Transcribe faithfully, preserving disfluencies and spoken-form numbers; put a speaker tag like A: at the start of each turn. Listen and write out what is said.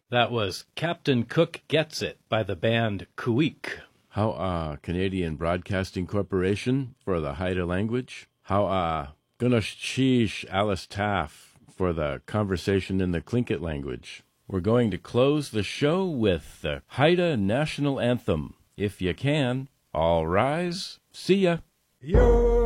A: That was Captain Cook Gets It by the band Kuik.
B: How ah Canadian Broadcasting Corporation for the Haida language. How ah Gunashchish Alice Taff for the conversation in the Tlingit language. We're going to close the show with the Haida National Anthem. If you can, all rise. See ya.
C: Yo!